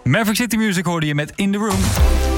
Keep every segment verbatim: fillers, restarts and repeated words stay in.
Maverick City Music hoorde je met In The Room.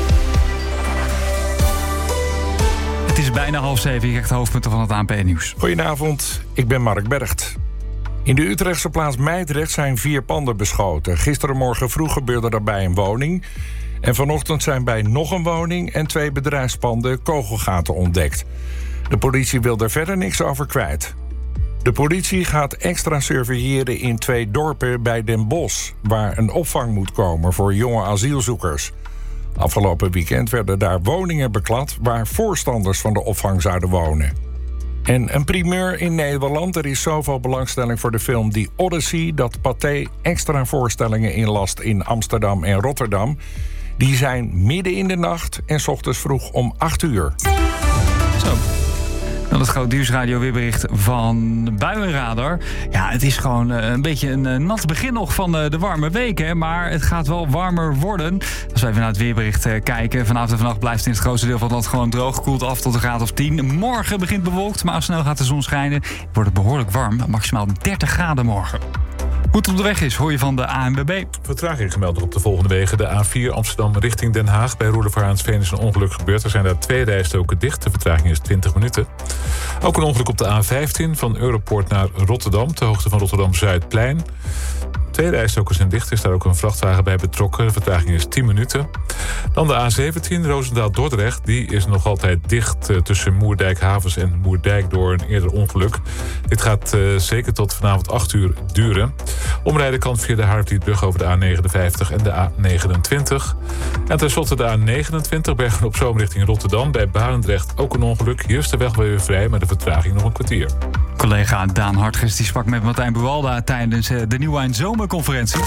Het is bijna half zeven. Je krijgt de hoofdpunten van het A N P-nieuws. Goedenavond, ik ben Mark Bergt. In de Utrechtse plaats Meidrecht zijn vier panden beschoten. Gisterenmorgen vroeg gebeurde dat bij een woning. En vanochtend zijn bij nog een woning en twee bedrijfspanden kogelgaten ontdekt. De politie wil er verder niks over kwijt. De politie gaat extra surveilleren in twee dorpen bij Den Bosch, waar een opvang moet komen voor jonge asielzoekers. Afgelopen weekend werden daar woningen beklad waar voorstanders van de opvang zouden wonen. En een primeur in Nederland. Er is zoveel belangstelling voor de film The Odyssey dat Pathé extra voorstellingen inlast in Amsterdam en Rotterdam. Die zijn midden in de nacht en 's ochtends vroeg om acht uur. Zo. Dan het Groot Nieuwsradio weerbericht van Buienradar. Ja, het is gewoon uh, een beetje een uh, nat begin nog van uh, de warme weken. Maar het gaat wel warmer worden. Als we even naar het weerbericht uh, kijken. Vanavond en vannacht blijft in het grootste deel van het land gewoon droog. Koelt af tot een graad of tien. Morgen begint bewolkt, maar al snel gaat de zon schijnen. Wordt het behoorlijk warm. Maximaal dertig graden morgen. Hoe het op de weg is, hoor je van de A N W B. Vertraging gemeld op de volgende wegen. De A vier Amsterdam richting Den Haag. Bij Roelofaraansveen is een ongeluk gebeurd. Er zijn daar twee rijstroken dicht. De vertraging is twintig minuten. Ook een ongeluk op de A vijftien van Europoort naar Rotterdam. Ter hoogte van Rotterdam-Zuidplein. Twee rijstroken zijn dicht. Er is daar ook een vrachtwagen bij betrokken. De vertraging is tien minuten. Dan de A zeventien, Roosendaal-Dordrecht. Die is nog altijd dicht uh, tussen Moerdijk-Havens en Moerdijk door een eerder ongeluk. Dit gaat uh, zeker tot vanavond acht uur duren. Omrijden kan via de Haarvlietbrug over de A negenenvijftig en de A negenentwintig. En tenslotte de A negenentwintig, Bergen op Zoom richting Rotterdam. Bij Barendrecht ook een ongeluk. Hier is de weg weer vrij, maar de vertraging nog een kwartier. Collega Daan Hartges die sprak met Martijn Buwalda tijdens de Nieuwwijn Zomerconferentie.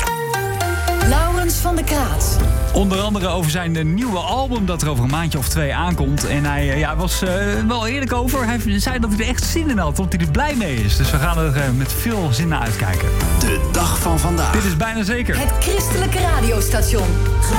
Laurens van der Kraat. Onder andere over zijn nieuwe album dat er over een maandje of twee aankomt. En hij ja, was uh, wel eerlijk over. Hij zei dat hij er echt zin in had, dat hij er blij mee is. Dus we gaan er uh, met veel zin naar uitkijken. De dag van vandaag. Dit is bijna zeker Het christelijke radiostation.